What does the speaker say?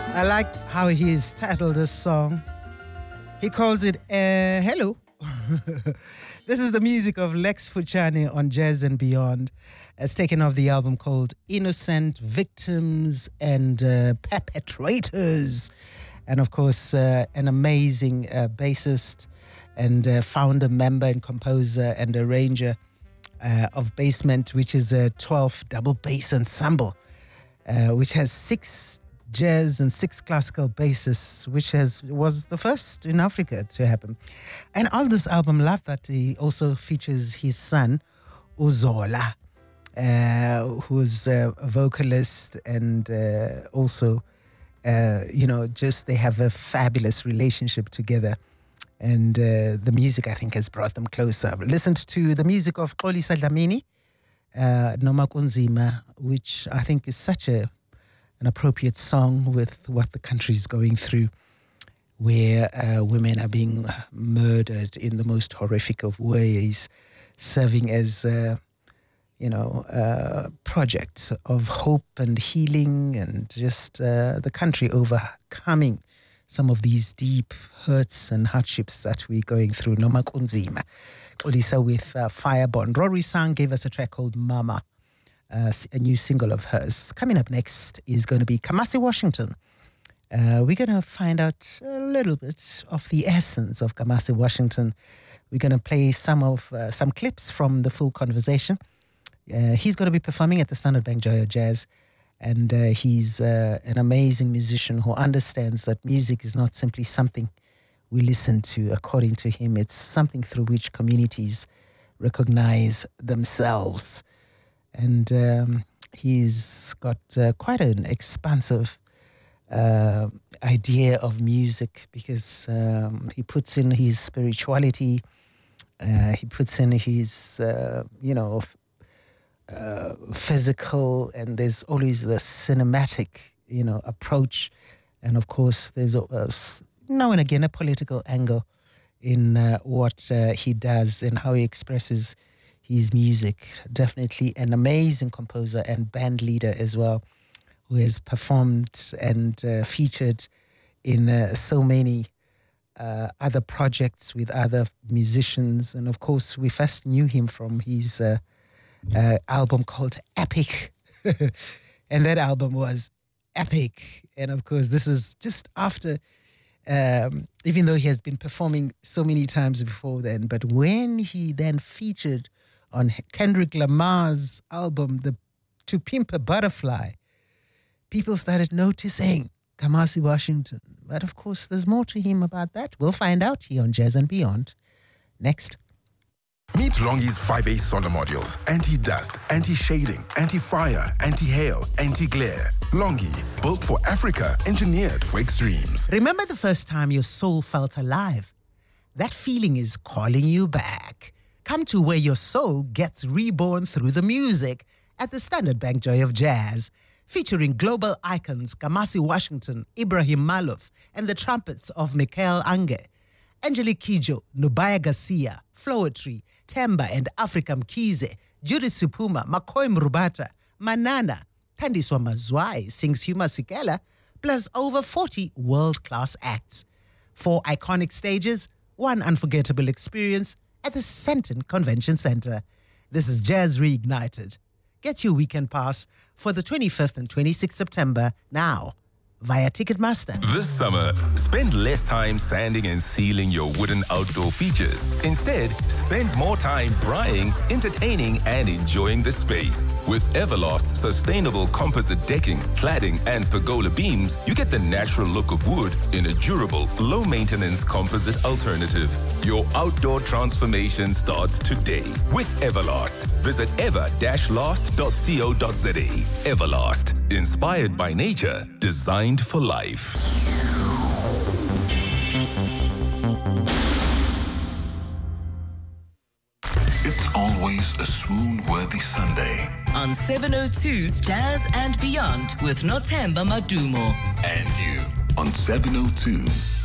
I like how he's titled this song. He calls it Hello. This is the music of Lex Fuchane on Jazz and Beyond. It's taken off the album called Innocent Victims and Perpetrators. And of course, an amazing bassist and founder, member and composer and arranger of Basement, which is a 12 double bass ensemble, which has 6 jazz and 6 classical basses, which was the first in Africa to happen. And on this album, love that he also features his son, Uzola, who's a vocalist and also, just they have a fabulous relationship together. And the music, I think, has brought them closer. Listened to the music of Xolisa Dlamini, Noma Kunzima, which I think is such an appropriate song with what the country is going through, where women are being murdered in the most horrific of ways, serving as, project of hope and healing and just the country overcoming some of these deep hurts and hardships that we're going through. Noma Kunzima. Xolisa with Firebond. Rory Sang gave us a track called Mama, a new single of hers. Coming up next is going to be Kamasi Washington. We're going to find out a little bit of the essence of Kamasi Washington. We're going to play some clips from the full conversation. He's going to be performing at the Standard Bank Joy of Jazz, and he's an amazing musician who understands that music is not simply something we listen to. According to him, it's something through which communities recognize themselves. And he's got quite an expansive idea of music because he puts in his spirituality, he puts in his, physical, and there's always the cinematic, approach. And of course, there's now and again a political angle in what he does and how he expresses his music. Definitely an amazing composer and band leader as well, who has performed and featured in so many other projects with other musicians. And of course, we first knew him from his album called Epic. And that album was epic. And of course, this is just after, even though he has been performing so many times before then, but when he then featured on Kendrick Lamar's album, To Pimp a Butterfly, people started noticing Kamasi Washington. But of course, there's more to him about that. We'll find out here on Jazz and Beyond. Next. Meet Longi's 5A solar modules. Anti-dust, anti-shading, anti-fire, anti-hail, anti-glare. Longi, built for Africa, engineered for extremes. Remember the first time your soul felt alive? That feeling is calling you back. Come to where your soul gets reborn through the music at the Standard Bank Joy of Jazz, featuring global icons Kamasi Washington, Ibrahim Malouf, and the trumpets of Michael Ange, Angelique Kidjo, Nubaya Garcia, Flowetry, Temba and Africa Mkize, Judith Supuma, Makoy Mrubata, Manana, Thandiswa Mazwai sings Huma Sikela, plus over 40 world-class acts. 4 iconic stages, 1 unforgettable experience at the Senton Convention Center. This is Jazz Reignited. Get your weekend pass for the 25th and 26th September now via Ticketmaster. This summer, spend less time sanding and sealing your wooden outdoor features. Instead, spend more time braaiing, entertaining, and enjoying the space. With Everlast sustainable composite decking, cladding, and pergola beams, you get the natural look of wood in a durable, low-maintenance composite alternative. Your outdoor transformation starts today with Everlast. Visit ever-last.co.za. Everlast, inspired by nature, designed for life. It's always a swoon-worthy Sunday. On 702's Jazz and Beyond with Nothemba Madumo. And you on 702